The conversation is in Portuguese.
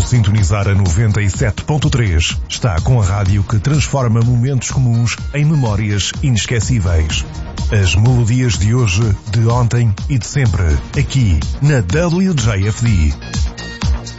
sintonizar a 97.3. Está com a rádio que transforma momentos comuns em memórias inesquecíveis. As melodias de hoje, de ontem e de sempre, aqui na WJFD.